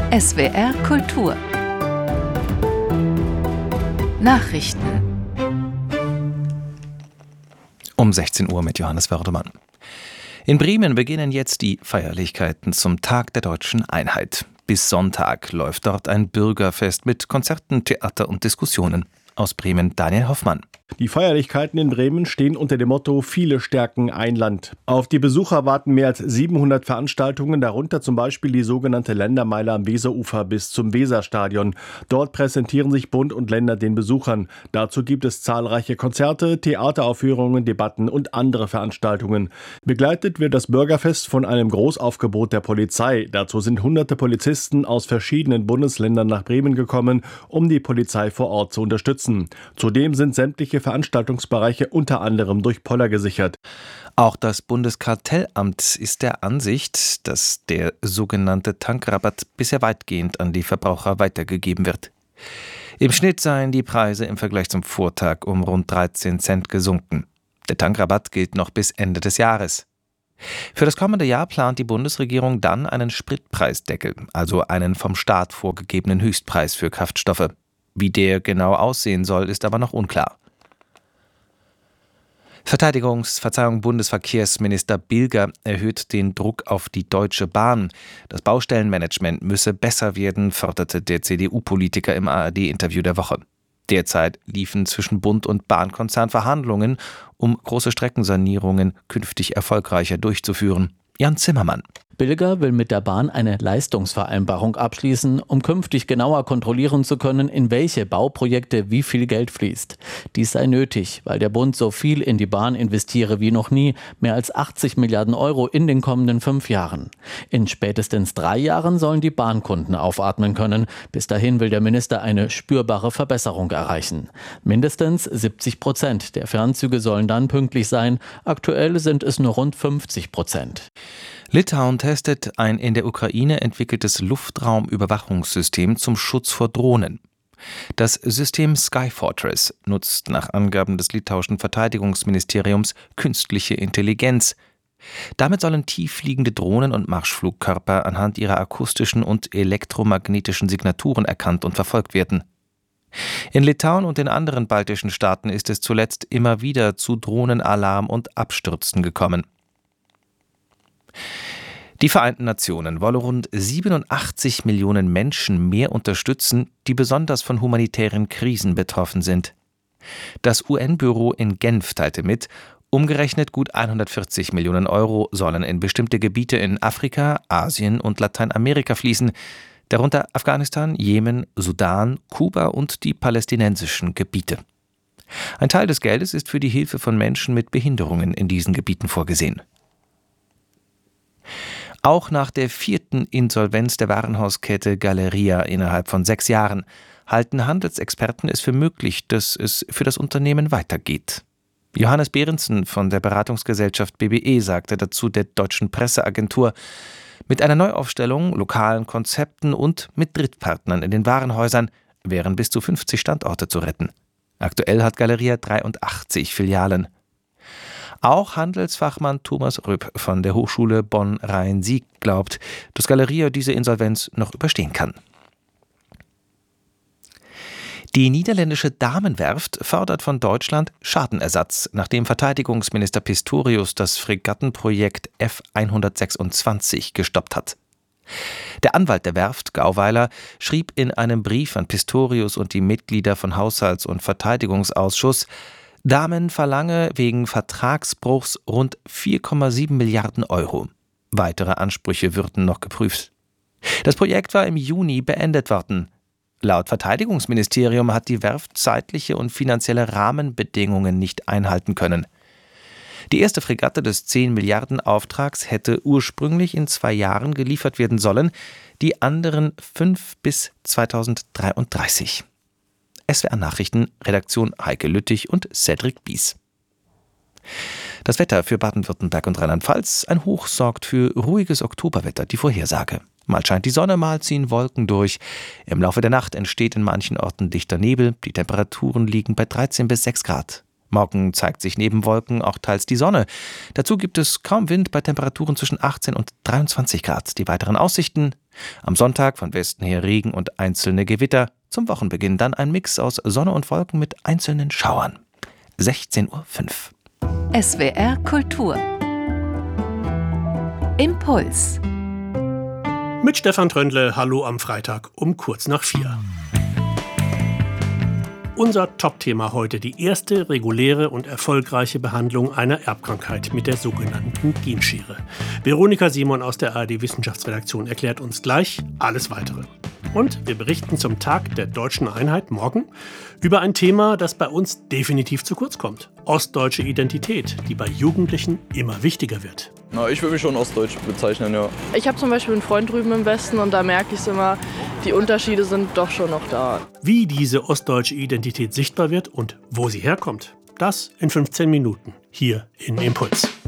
SWR Kultur Nachrichten um 16 Uhr mit Johannes Wördemann. In Bremen beginnen jetzt die Feierlichkeiten zum Tag der Deutschen Einheit. Bis Sonntag läuft dort ein Bürgerfest mit Konzerten, Theater und Diskussionen. Aus Bremen Daniel Hoffmann. Die Feierlichkeiten in Bremen stehen unter dem Motto „Viele stärken ein Land". Auf die Besucher warten mehr als 700 Veranstaltungen, darunter zum Beispiel die sogenannte Ländermeile am Weserufer bis zum Weserstadion. Dort präsentieren sich Bund und Länder den Besuchern. Dazu gibt es zahlreiche Konzerte, Theateraufführungen, Debatten und andere Veranstaltungen. Begleitet wird das Bürgerfest von einem Großaufgebot der Polizei. Dazu sind hunderte Polizisten aus verschiedenen Bundesländern nach Bremen gekommen, um die Polizei vor Ort zu unterstützen. Zudem sind sämtliche Veranstaltungsbereiche unter anderem durch Poller gesichert. Auch das Bundeskartellamt ist der Ansicht, dass der sogenannte Tankrabatt bisher weitgehend an die Verbraucher weitergegeben wird. Im Schnitt seien die Preise im Vergleich zum Vortag um rund 13 Cent gesunken. Der Tankrabatt gilt noch bis Ende des Jahres. Für das kommende Jahr plant die Bundesregierung dann einen Spritpreisdeckel, also einen vom Staat vorgegebenen Höchstpreis für Kraftstoffe. Wie der genau aussehen soll, ist aber noch unklar. Bundesverkehrsminister Bilger erhöht den Druck auf die Deutsche Bahn. Das Baustellenmanagement müsse besser werden, forderte der CDU-Politiker im ARD-Interview der Woche. Derzeit liefen zwischen Bund und Bahnkonzern Verhandlungen, um große Streckensanierungen künftig erfolgreicher durchzuführen. Jan Zimmermann. Bilger will mit der Bahn eine Leistungsvereinbarung abschließen, um künftig genauer kontrollieren zu können, in welche Bauprojekte wie viel Geld fließt. Dies sei nötig, weil der Bund so viel in die Bahn investiere wie noch nie, mehr als 80 Milliarden Euro in den kommenden 5 Jahren. In spätestens 3 Jahren sollen die Bahnkunden aufatmen können. Bis dahin will der Minister eine spürbare Verbesserung erreichen. Mindestens 70% der Fernzüge sollen dann pünktlich sein. Aktuell sind es nur rund 50%. Litauen testet ein in der Ukraine entwickeltes Luftraumüberwachungssystem zum Schutz vor Drohnen. Das System Skyfortress nutzt nach Angaben des litauischen Verteidigungsministeriums künstliche Intelligenz. Damit sollen tieffliegende Drohnen und Marschflugkörper anhand ihrer akustischen und elektromagnetischen Signaturen erkannt und verfolgt werden. In Litauen und den anderen baltischen Staaten ist es zuletzt immer wieder zu Drohnenalarm und Abstürzen gekommen. Die Vereinten Nationen wollen rund 87 Millionen Menschen mehr unterstützen, die besonders von humanitären Krisen betroffen sind. Das UN-Büro in Genf teilte mit, umgerechnet gut 140 Millionen Euro sollen in bestimmte Gebiete in Afrika, Asien und Lateinamerika fließen, darunter Afghanistan, Jemen, Sudan, Kuba und die palästinensischen Gebiete. Ein Teil des Geldes ist für die Hilfe von Menschen mit Behinderungen in diesen Gebieten vorgesehen. Auch nach der 4. Insolvenz der Warenhauskette Galeria innerhalb von 6 Jahren halten Handelsexperten es für möglich, dass es für das Unternehmen weitergeht. Johannes Behrensen von der Beratungsgesellschaft BBE sagte dazu der deutschen Presseagentur, mit einer Neuaufstellung, lokalen Konzepten und mit Drittpartnern in den Warenhäusern wären bis zu 50 Standorte zu retten. Aktuell hat Galeria 83 Filialen. Auch Handelsfachmann Thomas Rüpp von der Hochschule Bonn-Rhein-Sieg glaubt, dass Galeria diese Insolvenz noch überstehen kann. Die niederländische Damenwerft fordert von Deutschland Schadenersatz, nachdem Verteidigungsminister Pistorius das Fregattenprojekt F-126 gestoppt hat. Der Anwalt der Werft, Gauweiler, schrieb in einem Brief an Pistorius und die Mitglieder von Haushalts- und Verteidigungsausschuss, Damen verlange wegen Vertragsbruchs rund 4,7 Milliarden Euro. Weitere Ansprüche würden noch geprüft. Das Projekt war im Juni beendet worden. Laut Verteidigungsministerium hat die Werft zeitliche und finanzielle Rahmenbedingungen nicht einhalten können. Die erste Fregatte des 10 Milliarden Auftrags hätte ursprünglich in 2 Jahren geliefert werden sollen, die anderen 5 bis 2033. SWR Nachrichten, Redaktion Heike Lüttich und Cedric Bies. Das Wetter für Baden-Württemberg und Rheinland-Pfalz. Ein Hoch sorgt für ruhiges Oktoberwetter, die Vorhersage. Mal scheint die Sonne, mal ziehen Wolken durch. Im Laufe der Nacht entsteht in manchen Orten dichter Nebel. Die Temperaturen liegen bei 13 bis 6 Grad. Morgen zeigt sich neben Wolken auch teils die Sonne. Dazu gibt es kaum Wind bei Temperaturen zwischen 18 und 23 Grad. Die weiteren Aussichten: Am Sonntag von Westen her Regen und einzelne Gewitter. Zum Wochenbeginn dann ein Mix aus Sonne und Wolken mit einzelnen Schauern. 16:05 Uhr. SWR Kultur. Impuls. Mit Stefan Tröndle, hallo am Freitag um kurz nach 4. Unser Top-Thema heute, die erste reguläre und erfolgreiche Behandlung einer Erbkrankheit mit der sogenannten Genschere. Veronika Simon aus der ARD-Wissenschaftsredaktion erklärt uns gleich alles Weitere. Und wir berichten zum Tag der Deutschen Einheit morgen über ein Thema, das bei uns definitiv zu kurz kommt. Ostdeutsche Identität, die bei Jugendlichen immer wichtiger wird. Na, ich würde mich schon ostdeutsch bezeichnen, ja. Ich habe zum Beispiel einen Freund drüben im Westen und da merke ich es immer, die Unterschiede sind doch schon noch da. Wie diese ostdeutsche Identität sichtbar wird und wo sie herkommt, das in 15 Minuten hier in Impuls.